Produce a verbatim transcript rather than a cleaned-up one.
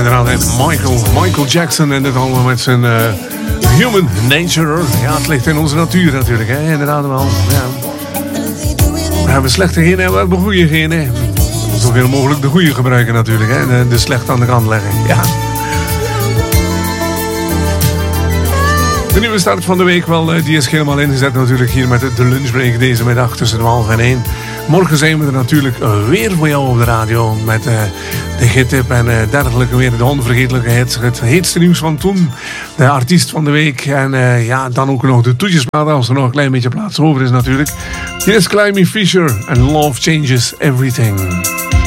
inderdaad, Michael, Michael Jackson en dit allemaal met zijn uh, Human Nature. Ja, het ligt in onze natuur natuurlijk, hè? Inderdaad wel. Ja. We hebben slechte genen en we hebben goede genen. Zoveel mogelijk de goede gebruiken natuurlijk, hè? En de slechte aan de kant leggen. Ja. De nieuwe start van de week, wel, die is helemaal ingezet natuurlijk hier met de lunchbreak deze middag tussen twaalf en één. Morgen zijn we er natuurlijk weer voor jou op de radio met uh, de gittip en uh, dergelijke weer de onvergetelijke hits. Het heetste nieuws van toen, de artiest van de week en uh, ja, dan ook nog de toetjesplaat als er nog een klein beetje plaats over is natuurlijk. Hier is Climby Fisher en Love Changes Everything.